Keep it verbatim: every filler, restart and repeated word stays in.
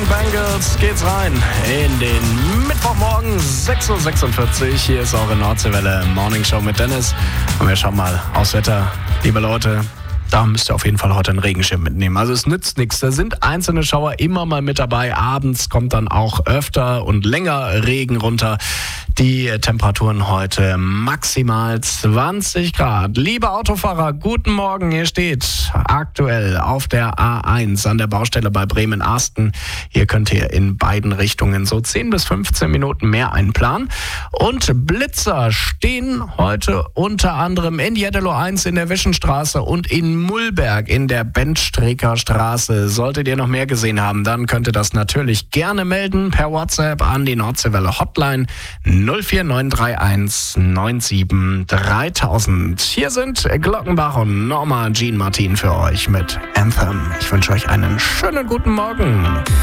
Bengals geht's rein in den Mittwochmorgen, sechs Uhr sechsundvierzig. Hier ist eure Nordseewelle Morning Show mit Dennis. Und wir schauen mal aufs Wetter. Liebe Leute, da müsst ihr auf jeden Fall heute einen Regenschirm mitnehmen. Also es nützt nichts. Da sind einzelne Schauer immer mal mit dabei. Abends kommt dann auch öfter und länger Regen runter. Die Temperaturen heute maximal zwanzig Grad. Liebe Autofahrer, guten Morgen. Hier steht aktuell auf der A eins an der Baustelle bei Bremen-Arsten. Hier könnt ihr in beiden Richtungen so zehn bis fünfzehn Minuten mehr einplanen. Und Blitzer stehen heute unter anderem in Jeddelo eins in der Wischenstraße und in Mullberg in der Bentstreker Straße. Solltet ihr noch mehr gesehen haben, dann könnt ihr das natürlich gerne melden per WhatsApp an die Nordseewelle Hotline null vier neun drei eins neun sieben dreitausend. Hier sind Glockenbach und Norma Jean Martin für euch mit Anthem. Ich wünsche euch einen schönen guten Morgen.